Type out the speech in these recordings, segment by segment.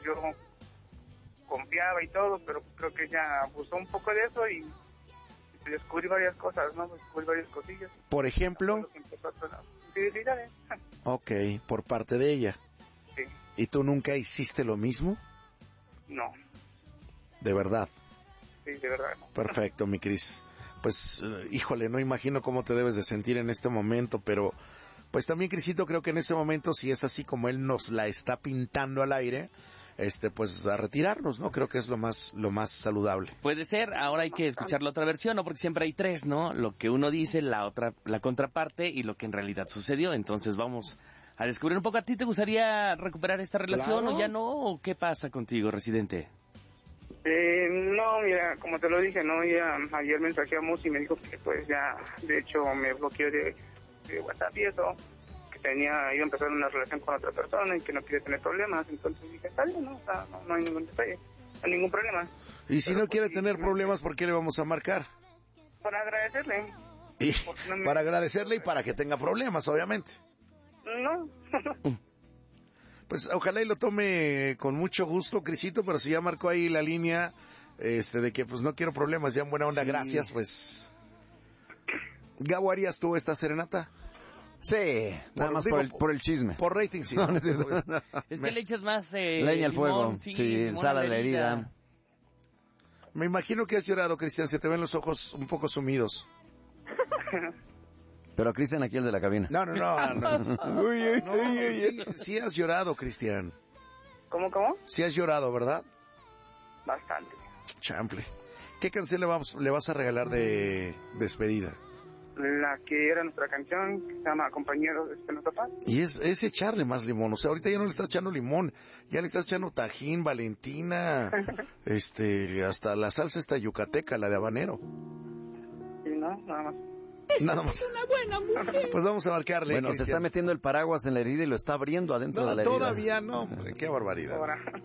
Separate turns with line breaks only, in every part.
yo confiaba y todo, pero creo que ella abusó un poco de eso y descubrí varias cosas, ¿no? Descubrí varias cosillas.
Por ejemplo,
infidelidades.
Ok, por parte de ella.
Sí.
¿Y tú nunca hiciste lo mismo?
No.
¿De verdad?
Sí, de verdad. No.
Perfecto, mi Cris. Pues, híjole, no imagino cómo te debes de sentir en este momento, pero pues también, Crisito, creo que en este momento, si es así como él nos la está pintando al aire, pues a retirarnos, ¿no? Creo que es lo más saludable.
Puede ser, ahora hay que escuchar la otra versión, ¿no? Porque siempre hay tres, ¿no? Lo que uno dice, la contraparte y lo que en realidad sucedió. Entonces vamos a descubrir un poco. ¿A ti te gustaría recuperar esta relación
Claro.
o ya no? ¿O qué pasa contigo, Residente?
No, mira, como te lo dije, ¿no? Ya ayer mensajeamos y me dijo que pues ya, de hecho, me bloqueó de WhatsApp y eso, que iba a empezar una relación con otra persona y que no quiere tener problemas. Entonces dije, está bien, ¿no? O sea, no hay ningún detalle, no hay ningún problema.
Y si no quiere tener problemas, ¿por qué le vamos a marcar?
Para agradecerle.
Y para agradecerle y para que tenga problemas, obviamente.
No.
Pues ojalá y lo tome con mucho gusto, Crisito, pero si ya marcó ahí la línea de que pues no quiero problemas, ya en buena onda, sí. Gracias, pues. ¿Gabo, harías tú esta serenata?
Sí, nada más por el chisme.
Por rating, sí.
No,
¿no?
es cierto.
Es que le echas más
leña al fuego, sí, sal a la herida.
Me imagino que has llorado, Cristian, se te ven los ojos un poco sumidos.
Pero Cristian aquí, el de la cabina.
No. Sí has llorado, Cristian.
¿Cómo?
Sí has llorado, ¿verdad?
Bastante.
Chample. ¿Qué canción le vas a regalar de despedida?
La que era nuestra canción, que se llama Compañeros de nuestra paz.
Y es echarle más limón. O sea, ahorita ya no le estás echando limón, ya le estás echando Tajín, Valentina, hasta la salsa esta yucateca, la de habanero.
Sí, no, nada más.
Nada más.
Una buena mujer.
Pues vamos a marcarle.
Bueno,
Cristian.
se está metiendo el paraguas en la herida y lo está abriendo adentro de la herida.
Todavía no, hombre, qué barbaridad.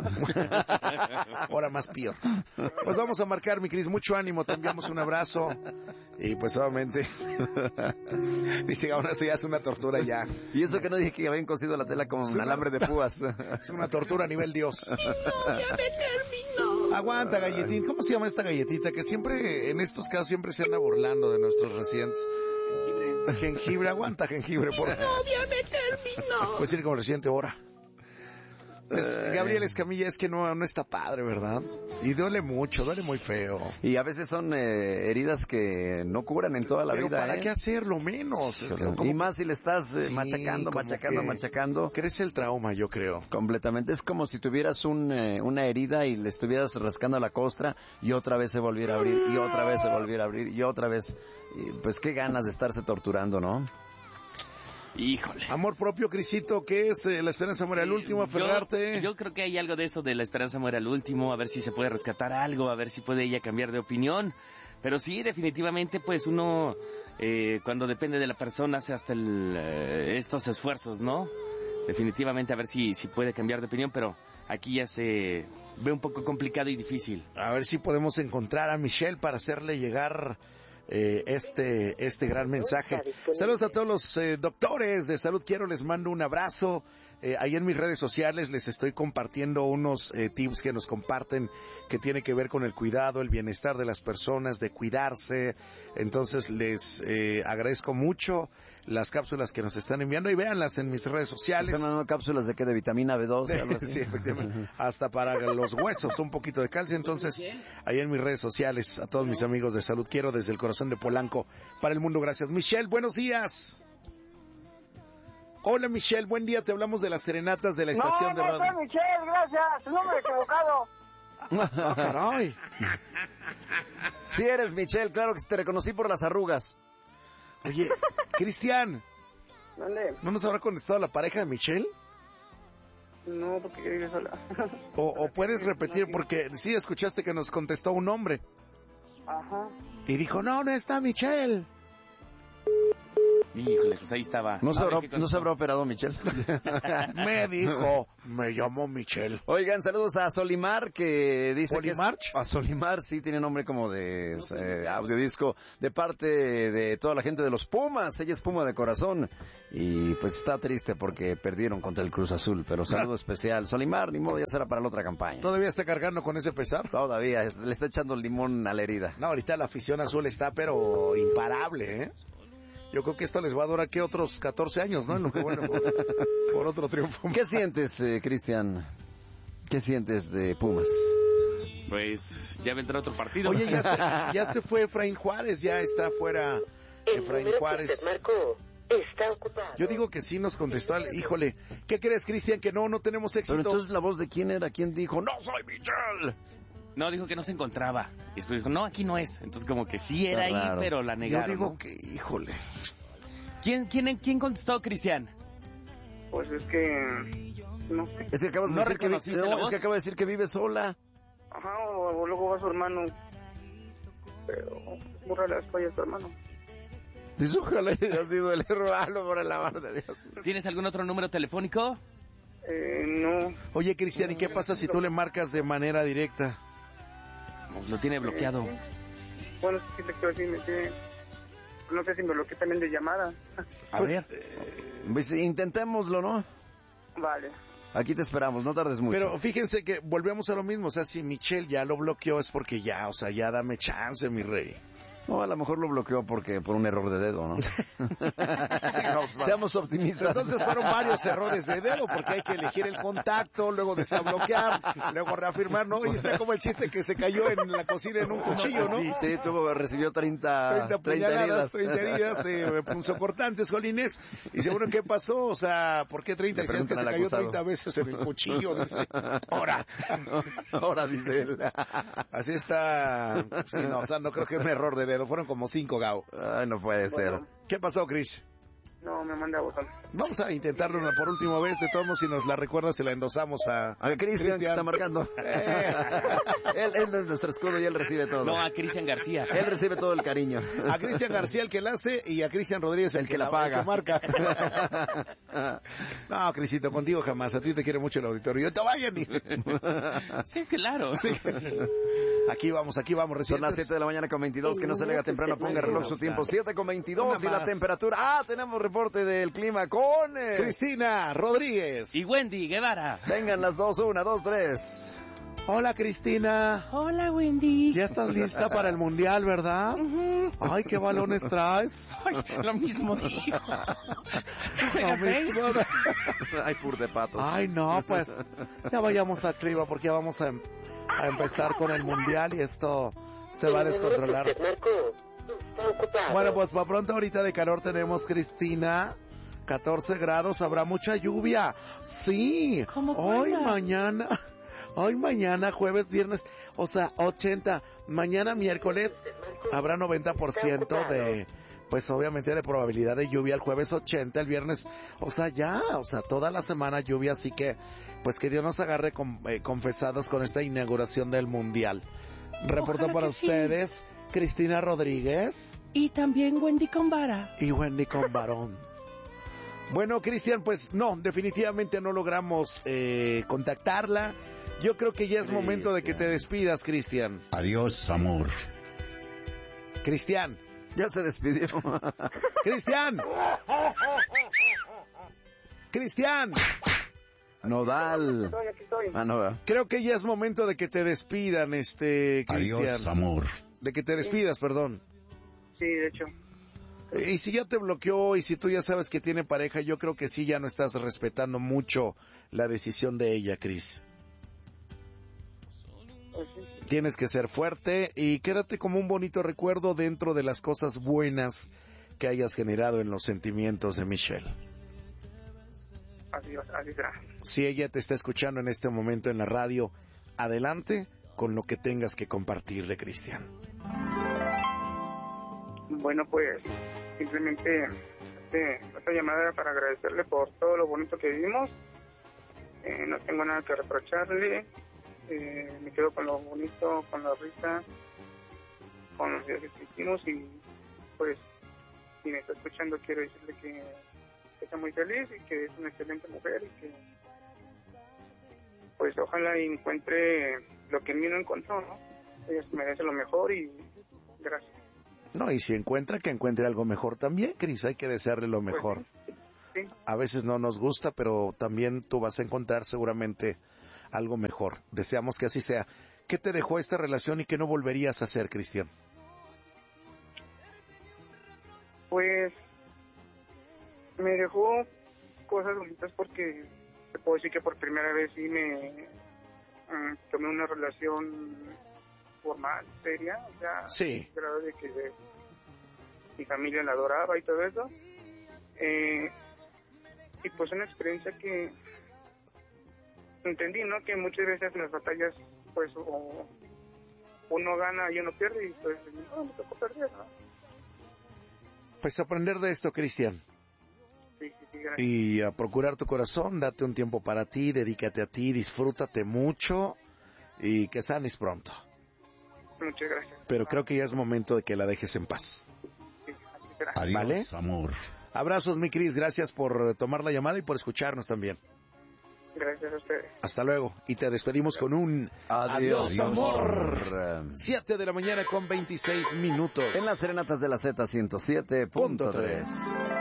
Ahora más peor. Pues vamos a marcar, mi Cris, mucho ánimo, te enviamos un abrazo. Y pues obviamente dice, ahora sí es una tortura ya.
Y eso que no dije que habían cosido la tela con un alambre de púas.
Es una tortura a nivel Dios.
No, ya me terminó.
Aguanta, galletín. ¿Cómo se llama esta galletita? Que siempre, en estos casos, siempre se anda burlando de nuestros residentes. Jengibre, aguanta jengibre, por favor.
No, ya me terminó.
Puedes ir como reciente hora. Gabriel Escamilla, es que no está padre, ¿verdad? Y duele mucho, duele muy feo.
Y a veces son heridas que no curan en toda la
Pero
vida.
¿para qué hacerlo menos?
Y más si le estás machacando.
Crece el trauma, yo creo.
Completamente. Es como si tuvieras una herida y le estuvieras rascando la costra y otra vez se volviera a abrir, y otra vez se volviera a abrir, y otra vez. Pues qué ganas de estarse torturando, ¿no?
Híjole.
Amor propio, Crisito, ¿qué es? La esperanza muere al último, aferrarte.
Yo creo que hay algo de eso de la esperanza muere al último, a ver si se puede rescatar algo, a ver si puede ella cambiar de opinión. Pero sí, definitivamente, pues uno, cuando depende de la persona, hace hasta estos esfuerzos, ¿no? Definitivamente, a ver si puede cambiar de opinión, pero aquí ya se ve un poco complicado y difícil.
A ver si podemos encontrar a Michelle para hacerle llegar este gran mensaje. Saludos a todos los doctores de salud. Les mando un abrazo. Ahí en mis redes sociales les estoy compartiendo unos tips que nos comparten que tiene que ver con el cuidado, el bienestar de las personas, de cuidarse. Entonces les agradezco mucho las cápsulas que nos están enviando y véanlas en mis redes sociales.
¿Están dando cápsulas de qué? ¿De vitamina B12? Algo así.
Sí, efectivamente. Hasta para los huesos, un poquito de calcio. Entonces, ahí en mis redes sociales, a todos mis amigos de salud, quiero desde el corazón de Polanco para el mundo. Gracias. Michelle, buenos días. Hola, Michelle, buen día. Te hablamos de las serenatas de la estación de radio.
No, Michelle, gracias. No me he equivocado.
Ah, caray.
Sí eres Michelle, claro que te reconocí por las arrugas.
Oye, Cristian,
¿Dónde?
¿no nos habrá contestado la pareja de Michelle?
No, porque yo vivo sola.
O puedes repetir, porque sí escuchaste que nos contestó un hombre.
Ajá.
Y dijo, no está Michelle.
Híjole, pues ahí estaba.
¿No se
A ver
habrá,
qué
¿no se habrá operado Michelle?
Me dijo, me llamo Michelle.
Oigan, saludos a Solimar, que dice
¿Polimarch?
que... A Solimar, sí, tiene nombre como de audiodisco, de parte de toda la gente de los Pumas. Ella es Puma de corazón. Y pues está triste porque perdieron contra el Cruz Azul. Pero saludo especial. Solimar, ni modo, ya será para la otra campaña.
¿Todavía está cargando con ese pesar?
Todavía, le está echando limón a la herida.
No, ahorita la afición azul está pero imparable, ¿eh? Yo creo que esto les va a durar, ¿qué? Otros 14 años, ¿no? En lo que bueno, por otro triunfo.
¿Qué sientes, Cristian? ¿Qué sientes de Pumas?
Pues ya vendrá otro partido.
Oye, ya se fue Efraín Juárez, ya está fuera Efraín Juárez.
Está ocupado.
Yo digo que sí nos contestó. Híjole, ¿qué crees, Cristian? Que no tenemos éxito.
Pero entonces la voz de quién era, quién dijo, no soy Michelle.
No, dijo que no se encontraba. Y después dijo, no, aquí no es. Entonces como que sí era
Está
ahí,
raro.
pero la
Yo
negaron.
digo
¿no?
que, híjole.
¿Quién contestó, Cristian?
Pues es que... No sé.
Es que acabas de
¿No
decir
reconociste la
es
voz?
que acaba de decir que vive sola.
Ajá, o luego va su hermano. Pero muy rara vez falla su hermano.
Dice, ojalá haya sido el hermano, por el amor de Dios.
¿Tienes algún otro número telefónico?
No.
Oye, Cristian, ¿y qué pasa si tú le marcas de manera directa?
Pues lo tiene bloqueado.
Bueno, sí te quiero decir, no sé si me bloqueé también de llamada.
A
Pues,
ver.
Pues intentémoslo, ¿no?
Vale.
Aquí te esperamos, no tardes mucho.
Pero fíjense que volvemos a lo mismo. O sea, si Michelle ya lo bloqueó es porque ya, o sea, ya dame chance, mi rey.
No, a lo mejor lo bloqueó por un error de dedo, ¿no? Seamos optimistas.
Entonces fueron varios errores de dedo, porque hay que elegir el contacto, luego desbloquear, luego reafirmar, ¿no? Y está como el chiste que se cayó en la cocina en un cuchillo, ¿no?
Sí, recibió 30
puñaladas,
heridas.
30 heridas, punzocortantes, jolines. Y seguro, ¿qué pasó? O sea, ¿por qué 30?
Le
Decías que
preguntan
se
al
cayó
acusado.
30 veces en el cuchillo, dice. Ahora.
Ahora dice él.
Así está. Sí, no, o sea, no creo que es un error de dedo. Fueron como 5, Gao.
Ay, no puede ser.
¿Qué pasó, Chris?
No, me manda a botón.
Vamos a intentarlo una por última vez. De todos modos, si nos la recuerdas, se la endosamos a
Cristian, que está marcando. Él es nuestro escudo y él recibe todo.
No, a Cristian García.
Él recibe todo el cariño.
A Cristian García el que la hace y a Cristian Rodríguez el que la paga. El que marca. No, Crisito, contigo jamás. A ti te quiere mucho el auditorio. ¡Te vayan!
Sí, claro.
Sí. Aquí vamos,
Son las 7 de la mañana con 22, que no se le haga temprano, ponga reloj su tiempo, 7 con 22 y la temperatura. Tenemos reporte del clima con...
Cristina Rodríguez.
Y Wendy Guevara.
Vengan las dos, 1, 2, 3.
Hola, Cristina.
Hola, Wendy.
¿Ya estás lista para el mundial, verdad? Ay, ¿qué balones traes?
Ay, lo mismo dijo.
No,
Ay, pur de patos.
Ay, no, pues ya vayamos al clima porque ya vamos a empezar con el mundial y esto se va a descontrolar. Bueno, pues para pronto ahorita de calor tenemos, Cristina, 14 grados, habrá mucha lluvia. Sí, hoy mañana, jueves, viernes, o sea, 80, mañana miércoles habrá 90% de, pues obviamente de probabilidad de lluvia, el jueves 80, el viernes, o sea, toda la semana lluvia, así que, pues que Dios nos agarre confesados con esta inauguración del Mundial. Reportó
Ojalá
para
que sí.
ustedes, Cristina Rodríguez
Y también Wendy con vara.
y Wendy con varón. Bueno, Cristian, pues no, definitivamente no logramos contactarla. Yo creo que ya es momento de que te despidas, Cristian.
Adiós, amor.
Cristian.
Ya se despidió.
Cristian. Cristian.
Nodal.
Aquí estoy.
No.
Creo que ya es momento de que te despidan, Cristian.
Adiós, amor.
De que te despidas, perdón.
Sí, de hecho.
Y si ya te bloqueó y si tú ya sabes que tiene pareja, yo creo que sí ya no estás respetando mucho la decisión de ella, Cris.
Pues sí.
Tienes que ser fuerte y quédate como un bonito recuerdo dentro de las cosas buenas que hayas generado en los sentimientos de Michelle.
Así será.
Si ella te está escuchando en este momento en la radio, adelante con lo que tengas que compartirle, Cristian.
Bueno, pues simplemente esta llamada era para agradecerle por todo lo bonito que vivimos. No tengo nada que reprocharle. Me quedo con lo bonito, con la risa, con los días que hicimos y pues si me está escuchando, quiero decirle que está muy feliz y que es una excelente mujer y que pues ojalá encuentre lo que en mí no encontró, ¿no? Ella merece lo mejor y gracias.
No, y si encuentra, que encuentre algo mejor también, Cris, hay que desearle lo mejor.
Pues, sí.
A veces no nos gusta, pero también tú vas a encontrar seguramente algo mejor. Deseamos que así sea. ¿Qué te dejó esta relación y qué no volverías a hacer, Cristian?
Pues me dejó cosas bonitas porque te puedo decir que por primera vez sí me tomé una relación formal, seria, o sea,
Sí.
grado de que mi familia la adoraba y todo eso. Y pues una experiencia que entendí, ¿no? Que muchas veces en las batallas, pues, o uno gana y uno pierde, y pues, no, me tocó perder, ¿no?
Pues aprender de esto, Cristian.
Sí, gracias.
Y a procurar tu corazón, date un tiempo para ti, dedícate a ti, disfrútate mucho y que sanes pronto.
Muchas gracias.
Pero creo que ya es momento de que la dejes en paz.
Sí, así será.
Adiós,
¿Vale?
amor.
Abrazos, mi Cris, gracias por tomar la llamada y por escucharnos también.
Gracias a ustedes.
Hasta luego. Y te despedimos con un
Adiós,
amor. 7 de la mañana con 26 minutos.
En las serenatas de la Z 107.3.